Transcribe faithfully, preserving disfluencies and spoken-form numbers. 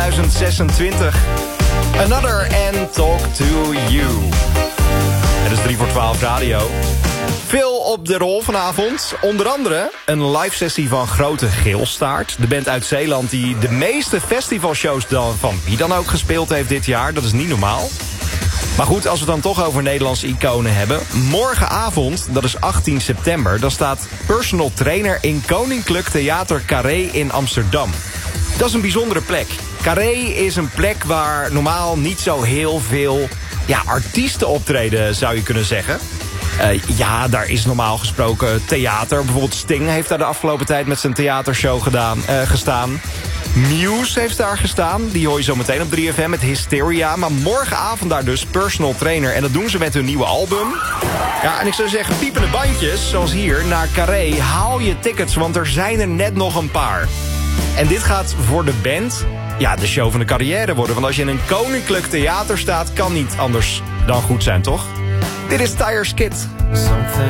tweeduizend zesentwintig. Another and Talk to You. Het is drie voor twaalf radio. Veel op de rol vanavond. Onder andere een live sessie van Grote Geelstaart. De band uit Zeeland die de meeste festivalshows dan van wie dan ook gespeeld heeft dit jaar. Dat is niet normaal. Maar goed, als we het dan toch over Nederlandse iconen hebben. Morgenavond, dat is achttien september, dan staat personal trainer in Koninklijk Theater Carré in Amsterdam. Dat is een bijzondere plek. Carré is een plek waar normaal niet zo heel veel ja, artiesten optreden, zou je kunnen zeggen. Uh, ja, daar is normaal gesproken theater. Bijvoorbeeld Sting heeft daar de afgelopen tijd met zijn theatershow gedaan, uh, gestaan. Muse heeft daar gestaan. Die hoor je zo meteen op drie F M met Hysteria. Maar morgenavond daar dus personal trainer. En dat doen ze met hun nieuwe album. Ja, en ik zou zeggen, piepende bandjes, zoals hier, naar Carré. Haal je tickets, want er zijn er net nog een paar. En dit gaat voor de band ja, de show van de carrière worden. Want als je in een koninklijk theater staat, kan niet anders dan goed zijn, toch? Dit is Tyre Skid. Something